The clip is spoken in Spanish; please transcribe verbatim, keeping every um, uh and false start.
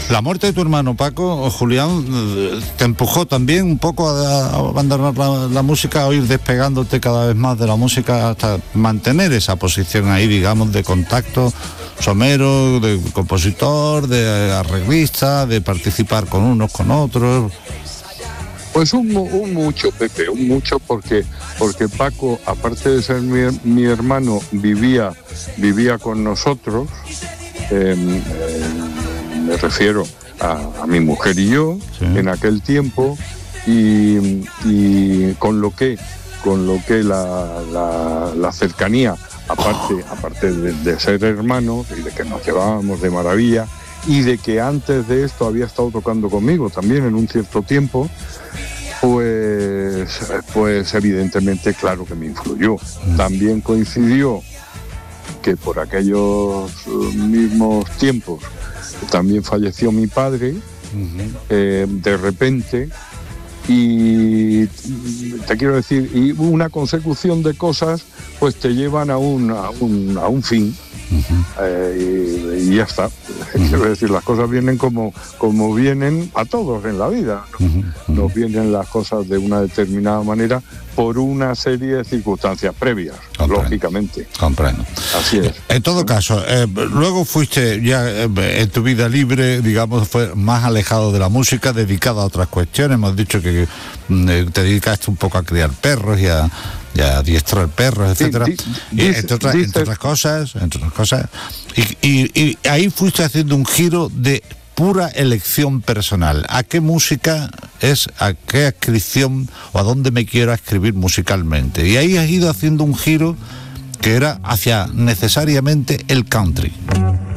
La muerte de tu hermano Paco, Julián, te empujó también un poco a, a abandonar la, la música, a ir despegándote cada vez más de la música hasta mantener esa posición ahí, digamos, de contacto somero, de compositor, de arreglista, de participar con unos, con otros. Pues un, un mucho, Pepe, un mucho, porque porque Paco, aparte de ser mi, mi hermano, vivía vivía con nosotros. Eh, eh, me refiero a, a mi mujer y yo, sí, en aquel tiempo, y, y con lo que con lo que la, la, la cercanía, aparte aparte de, de ser hermanos y de que nos llevábamos de maravilla, y de que antes de esto había estado tocando conmigo también en un cierto tiempo, pues, pues evidentemente, claro que me influyó. También coincidió que por aquellos mismos tiempos también falleció mi padre, uh-huh. eh, de repente, y te quiero decir, y una consecución de cosas pues te llevan a un, a un, a un fin. Uh-huh. Eh, y, y ya está. Uh-huh. Quiero decir, las cosas vienen como, como vienen a todos en la vida, ¿no? Uh-huh. Uh-huh. Nos vienen las cosas de una determinada manera por una serie de circunstancias previas. Comprendo. Lógicamente. Comprendo. Así es. En todo caso, eh, luego fuiste ya eh, en tu vida libre, digamos, fue más alejado de la música, dedicado a otras cuestiones. Hemos dicho que eh, te dedicaste un poco a criar perros y a y a adiestrar perros, etcétera, sí, di, y entre, otras, entre otras cosas, entre otras cosas, y, y, y ahí fuiste haciendo un giro de pura elección personal. ¿A qué música es, a qué adscripción o a dónde me quiero escribir musicalmente? Y ahí has ido haciendo un giro que era hacia necesariamente el country.